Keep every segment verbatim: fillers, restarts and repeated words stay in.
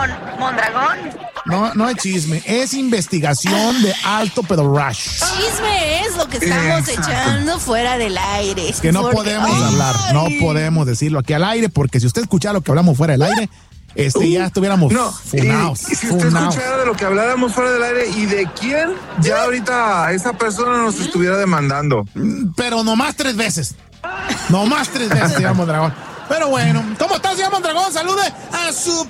con Mondragón. No, no es chisme, es investigación de alto pedorrash. Chisme es lo que estamos Exacto. echando fuera del aire. Es que no Porque- podemos ¡Ay! hablar, no podemos decirlo aquí al aire, porque si usted escuchara lo que hablamos fuera del aire, este ya estuviéramos No, funados. y, y si usted funados. escuchara de lo que hablábamos fuera del aire y de quién, ya ahorita esa persona nos estuviera demandando. Pero nomás tres veces. Nomás tres veces, señor Mondragón. Pero bueno, ¿cómo está, señor Mondragón? Salude a su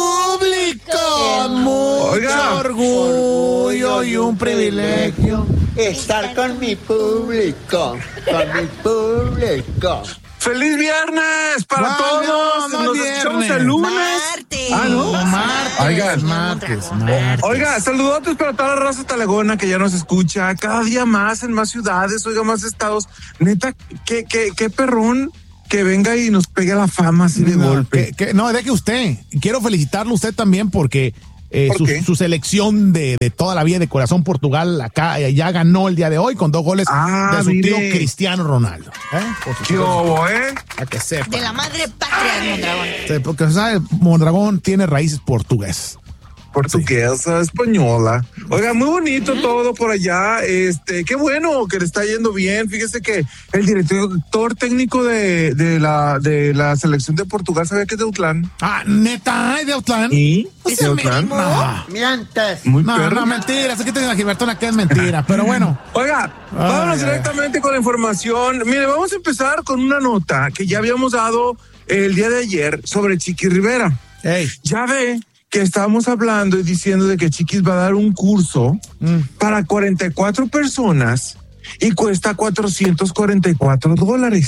público. Mucho Oiga. orgullo y un privilegio. Estar con mi público, con mi público. ¡Feliz viernes para No, todos! no, no Nos es escuchamos viernes. el lunes. Martes. Ah, ¿no? Martes, Oigan. martes, martes. Oiga, saludotes para toda la raza talegona que ya nos escucha cada día más en más ciudades, oiga, más estados. Neta, qué, qué, qué perrón que venga y nos pegue la fama así de no, golpe. que- que- no, deje usted. Quiero felicitarlo a usted también porque eh, ¿Por su, qué? su selección de, de toda la vida de Corazón Portugal acá eh, ya ganó el día de hoy con dos goles Ah, de su tío mire. Cristiano Ronaldo. ¿eh? Por ¿Qué supuesto, hubo, eh? para que sepa. De la madre patria de Mondragón. Sí, porque sabe, Mondragón tiene raíces portuguesas. Portuguesa, española. Oiga, muy bonito todo por allá. Este, qué bueno que le está yendo bien. Fíjese que el director técnico de, de la de la selección de Portugal, ¿sabía que es de Autlán? Ah, neta, ¿ay, de Autlán? ¿Y? ¿Es ¿De el Autlán? mínimo? No, Mientes. Muy no, perro. no, mentiras. Aquí tiene la Gilbertona que es mentira. Pero bueno, Oiga, vámonos ay. directamente con la información. Mire, vamos a empezar con una nota que ya habíamos dado el día de ayer sobre Chiqui Rivera. hey, Ya ve que estábamos hablando y diciendo de que Chiquis va a dar un curso Mm. para cuarenta y cuatro personas y cuesta cuatrocientos cuarenta y cuatro dólares.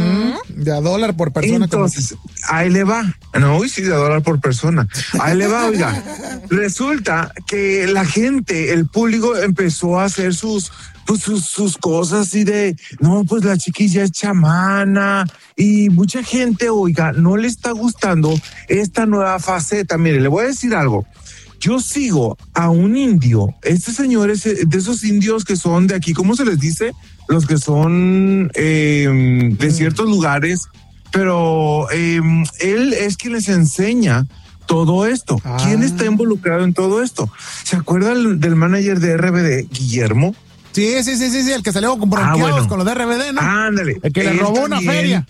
de a dólar por persona. como- Entonces, ahí le va. No, uy, sí, de dólar por persona. Ahí le va, oiga. Resulta que la gente, el público empezó a hacer sus, pues, sus, sus cosas así de, no, pues la chiquilla es chamana. Y mucha gente, oiga, no le está gustando esta nueva faceta. Mire, le voy a decir algo. Yo sigo a un indio. Este señor es de esos indios que son de aquí, ¿cómo se les dice? Los que son eh, de ciertos lugares, pero eh, él es quien les enseña todo esto. Ah. ¿Quién está involucrado en todo esto? ¿Se acuerda el- del manager de R B D, Guillermo? Sí, sí, sí, sí, sí, el que salió con bronqueados Ah, bueno. con los de R B D, ¿no? Ándale. El que le Él robó una también- feria.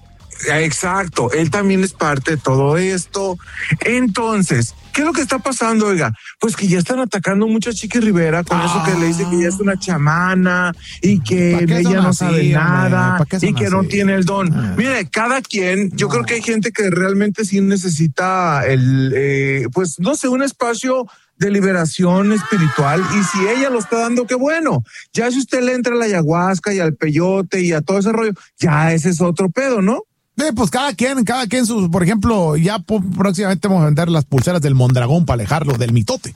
Exacto, él también es parte de todo esto. Entonces, ¿qué es lo que está pasando, oiga? Pues que ya están atacando mucho a Chiqui Rivera con Ah. eso que le dice que ella es una chamana y ¿Pa' que qué ella son no así, sabe hombre? nada ¿Pa' qué son y que no así? tiene el don. Ah. Mire, cada quien, yo creo que hay gente que realmente sí necesita el, eh, pues no sé, un espacio de liberación espiritual, y si ella lo está dando, qué bueno. Ya si usted le entra a la ayahuasca y al peyote y a todo ese rollo, ya ese es otro pedo, ¿no? Sí, pues cada quien, cada quien sus, por ejemplo, ya po- próximamente vamos a vender las pulseras del Mondragón para alejarlo del mitote.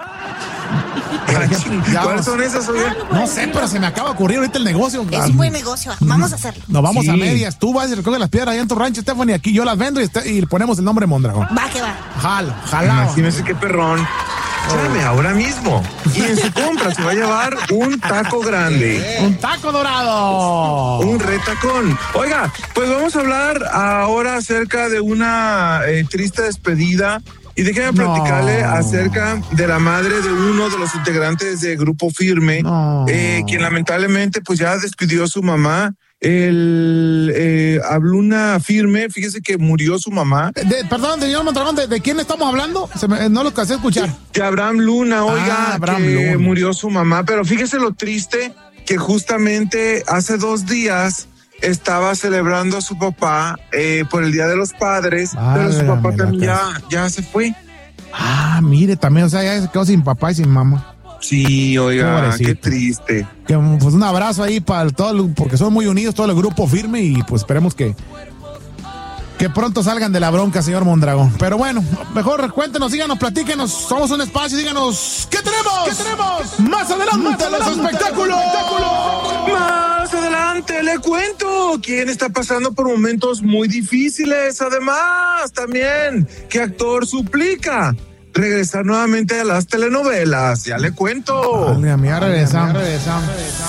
Ya ¿Cuáles vamos. son esas, oiga? No sé, pero se me acaba de ocurrir ahorita el negocio. Es un buen negocio. Vamos a hacerlo. Nos vamos Sí. a medias. Tú vas y recoges las piedras allá en tu rancho, Stephanie, aquí yo las vendo y, este- y le ponemos el nombre Mondragón. Va que va. Jalo, jalado. Imagínese qué perrón. Llame ahora mismo. Y en su compra se va a llevar un taco grande. Un taco dorado. Un retacón. Oiga, pues vamos a hablar ahora acerca de una eh, triste despedida. Y déjeme No. platicarle acerca de la madre de uno de los integrantes de Grupo Firme, No. eh, quien lamentablemente pues ya despidió a su mamá. El eh, Abluna Firme, fíjese que murió su mamá. De- perdón, señor Mondragón, ¿de, de quién estamos hablando? Se me- no lo alcancé a escuchar. De Abraham Luna, oiga, Ah, Abraham que Luna. murió su mamá, pero fíjese lo triste que justamente hace dos días estaba celebrando a su papá eh, por el Día de los Padres, pero su papá Válgame la también ya, casa. ya se fue. Ah, mire, también, o sea, ya se quedó sin papá y sin mamá. Sí, oiga, Pobrecito. qué triste. Que, pues un abrazo ahí para todo, el- porque son muy unidos, todo el grupo Firme, y pues esperemos que que pronto salgan de la bronca, señor Mondragón. Pero bueno, mejor cuéntenos, síganos, platíquenos, somos un espacio, díganos, ¿qué tenemos? ¿Qué tenemos? Más adelante, los espectáculos. Más adelante le cuento quién está pasando por momentos muy difíciles. Además, también, ¿qué actor suplica regresar nuevamente a las telenovelas? Ya le cuento. Válgame, ya regresamos.